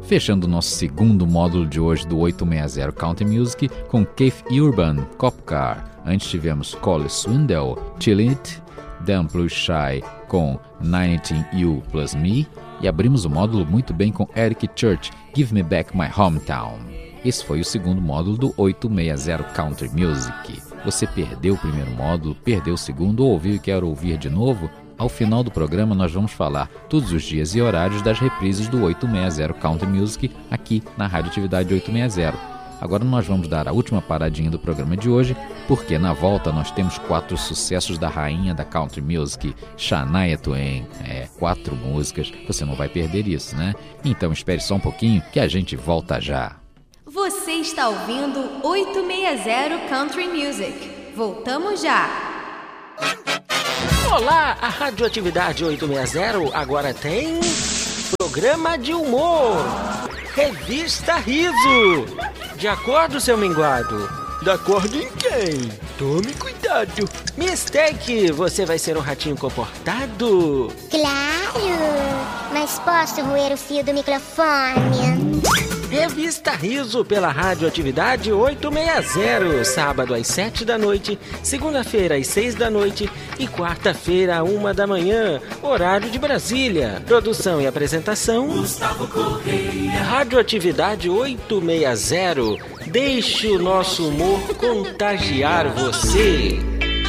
Fechando o nosso segundo módulo de hoje do 860 Country Music com Keith Urban, Cop Car. Antes tivemos Cole Swindell, Chill It, Dan Plus Shy com 19 You Plus Me. E abrimos o módulo muito bem com Eric Church, Give Me Back My Hometown. Esse foi o segundo módulo do 860 Country Music. Você perdeu o primeiro módulo, perdeu o segundo ou ouviu e quer ouvir de novo? Ao final do programa nós vamos falar todos os dias e horários das reprises do 860 Country Music aqui na Radioatividade 860. Agora nós vamos dar a última paradinha do programa de hoje, porque na volta nós temos 4 sucessos da rainha da Country Music, Shania Twain. 4 músicas, você não vai perder isso, né? Então espere só um pouquinho que a gente volta já. Você está ouvindo 860 Country Music. Voltamos já. Olá, a Radioatividade 860 agora tem programa de humor. Revista Riso. De acordo, seu minguado? De acordo em quem? Tome cuidado. Mistake, você vai ser um ratinho comportado? Claro, mas posso roer o fio do microfone? Revista Riso pela Radioatividade 860, sábado às 7 da noite, segunda-feira às 6 da noite e quarta-feira à 1 da manhã, horário de Brasília. Produção e apresentação Gustavo Correia. Radioatividade 860, deixe o nosso humor contagiar você.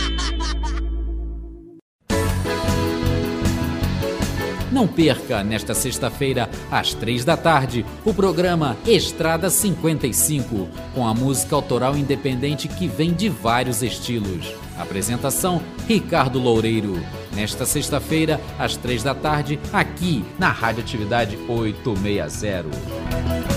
Não perca, nesta sexta-feira, às 3 da tarde, o programa Estrada 55, com a música autoral independente que vem de vários estilos. Apresentação, Ricardo Loureiro. Nesta sexta-feira, às 3 da tarde, aqui na Radioatividade 860.